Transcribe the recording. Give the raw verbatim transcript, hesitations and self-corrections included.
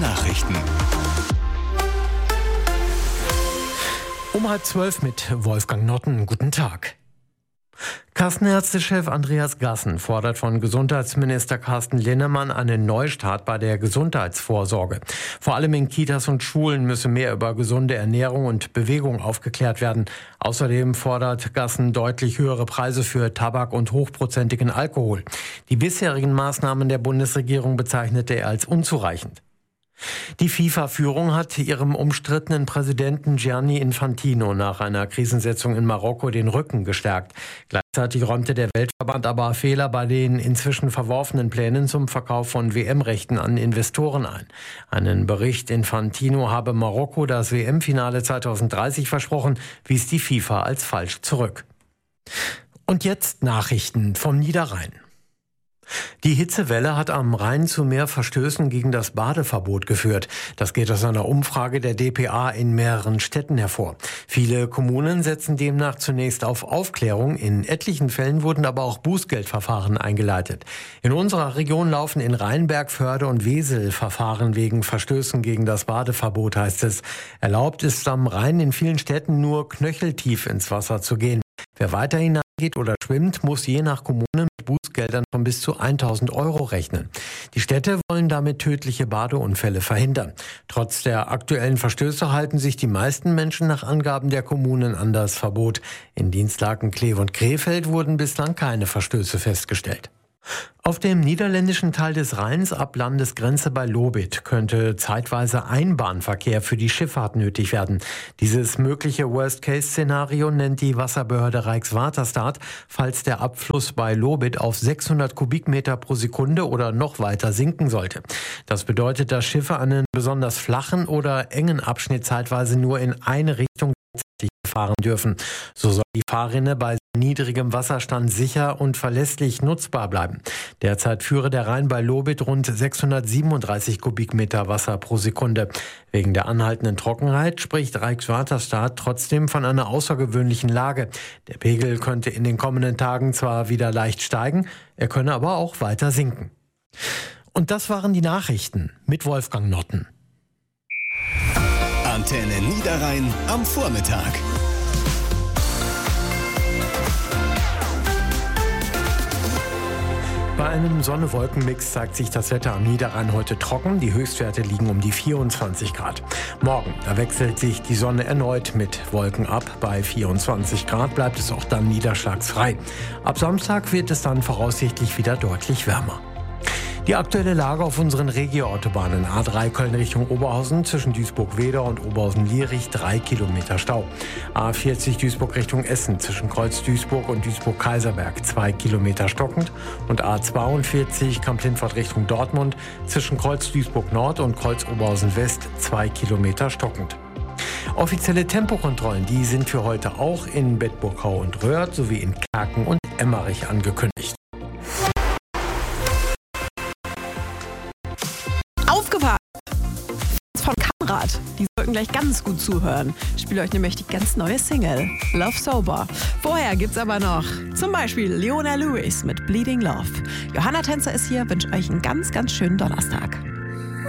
Nachrichten. Um halb zwölf mit Wolfgang Notten. Guten Tag. Kassenärztechef Andreas Gassen fordert von Gesundheitsminister Carsten Linnemann einen Neustart bei der Gesundheitsvorsorge. Vor allem in Kitas und Schulen müsse mehr über gesunde Ernährung und Bewegung aufgeklärt werden. Außerdem fordert Gassen deutlich höhere Preise für Tabak und hochprozentigen Alkohol. Die bisherigen Maßnahmen der Bundesregierung bezeichnete er als unzureichend. Die FIFA-Führung hat ihrem umstrittenen Präsidenten Gianni Infantino nach einer Krisensitzung in Marokko den Rücken gestärkt. Gleichzeitig räumte der Weltverband aber Fehler bei den inzwischen verworfenen Plänen zum Verkauf von W M-Rechten an Investoren ein. Einen Bericht, Infantino habe Marokko das W M-Finale zweitausenddreißig versprochen, wies die FIFA als falsch zurück. Und jetzt Nachrichten vom Niederrhein. Die Hitzewelle hat am Rhein zu mehr Verstößen gegen das Badeverbot geführt. Das geht aus einer Umfrage der D P A in mehreren Städten hervor. Viele Kommunen setzen demnach zunächst auf Aufklärung. In etlichen Fällen wurden aber auch Bußgeldverfahren eingeleitet. In unserer Region laufen in Rheinberg, Förde und Wesel Verfahren wegen Verstößen gegen das Badeverbot, heißt es. Erlaubt ist am Rhein in vielen Städten nur knöcheltief ins Wasser zu gehen. Wer weiter hineingeht oder schwimmt, muss je nach Kommune mit Bußgeldern von bis zu tausend Euro rechnen. Die Städte wollen damit tödliche Badeunfälle verhindern. Trotz der aktuellen Verstöße halten sich die meisten Menschen nach Angaben der Kommunen an das Verbot. In Dienstlaken, Kleve und Krefeld wurden bislang keine Verstöße festgestellt. Auf dem niederländischen Teil des Rheins ab Landesgrenze bei Lobith könnte zeitweise Einbahnverkehr für die Schifffahrt nötig werden. Dieses mögliche Worst-Case-Szenario nennt die Wasserbehörde Rijkswaterstaat, falls der Abfluss bei Lobith auf sechshundert Kubikmeter pro Sekunde oder noch weiter sinken sollte. Das bedeutet, dass Schiffe einen besonders flachen oder engen Abschnitt zeitweise nur in eine Richtung fahren dürfen. So soll die Fahrrinne bei niedrigem Wasserstand sicher und verlässlich nutzbar bleiben. Derzeit führe der Rhein bei Lobith rund sechshundertsiebenunddreißig Kubikmeter Wasser pro Sekunde. Wegen der anhaltenden Trockenheit spricht Rijkswaterstaat trotzdem von einer außergewöhnlichen Lage. Der Pegel könnte in den kommenden Tagen zwar wieder leicht steigen, er könne aber auch weiter sinken. Und das waren die Nachrichten mit Wolfgang Notten. Antenne Niederrhein am Vormittag. Bei einem Sonne-Wolken-Mix zeigt sich das Wetter am Niederrhein heute trocken. Die Höchstwerte liegen um die vierundzwanzig Grad. Morgen, da wechselt sich die Sonne erneut mit Wolken ab. Bei vierundzwanzig Grad bleibt es auch dann niederschlagsfrei. Ab Samstag wird es dann voraussichtlich wieder deutlich wärmer. Die aktuelle Lage auf unseren Regio-Autobahnen. A drei Köln Richtung Oberhausen zwischen Duisburg-Weder und Oberhausen-Lierich drei Kilometer Stau. A vierzig Duisburg Richtung Essen zwischen Kreuz Duisburg und Duisburg-Kaiserberg zwei Kilometer stockend. Und A zweiundvierzig Kamp-Lintfort Richtung Dortmund zwischen Kreuz Duisburg-Nord und Kreuz Oberhausen-West zwei Kilometer stockend. Offizielle Tempokontrollen, die sind für heute auch in Bedburgau und Röhrt sowie in Kerken und Emmerich angekündigt. Aufgepasst! Von Kamrad. Die sollten gleich ganz gut zuhören. Ich spiele euch nämlich die ganz neue Single Love Sober. Vorher gibt's aber noch zum Beispiel Leona Lewis mit Bleeding Love. Johanna Tänzer ist hier, wünsche euch einen ganz, ganz schönen Donnerstag.